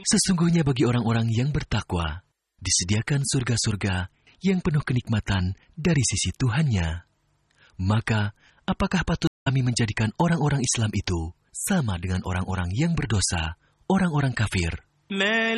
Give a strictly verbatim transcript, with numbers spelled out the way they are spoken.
Sesungguhnya bagi orang-orang yang bertakwa, disediakan surga-surga yang penuh kenikmatan dari sisi Tuhannya. Maka, apakah patut kami menjadikan orang-orang Islam itu sama dengan orang-orang yang berdosa, orang-orang kafir?